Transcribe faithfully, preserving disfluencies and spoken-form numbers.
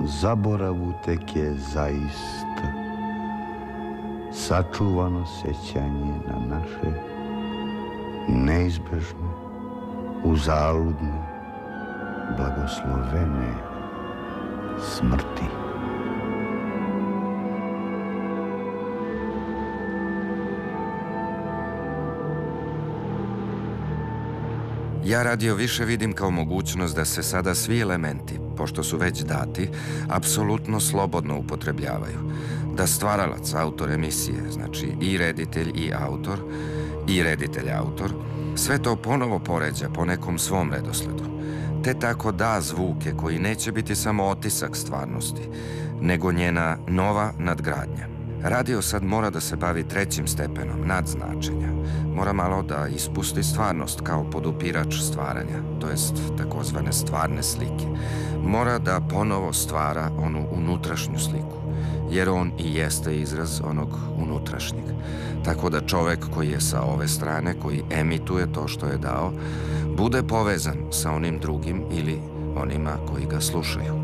zaboravu tek je zaista sačuvano sećanje na naše neizbežne, uzaludne, blagoslovene smrti. Ja radio više vidim kao mogućnost da se sada svi elementi, pošto su već dati, apsolutno slobodno upotrebljavaju. Da stvaralac, autor emisije, znači i reditelj i autor, i reditelj-autor, sve to ponovo poređa po nekom svom redosledu, te tako da zvuke koji neće biti samo otisak stvarnosti, nego njena nova nadgradnja. Radio sad mora da se bavi trećim stepenom nadznačenja. Mora malo da ispusti stvarnost kao podupirač stvaranja, to jest takozvane stvarne slike. Mora da ponovo stvara onu unutrašnju sliku, jer on i jeste izraz onog unutrašnjeg. Tako da čovek koji je sa ove strane, koji emituje to što je dao, bude povezan sa onim drugim ili onima koji ga slušaju.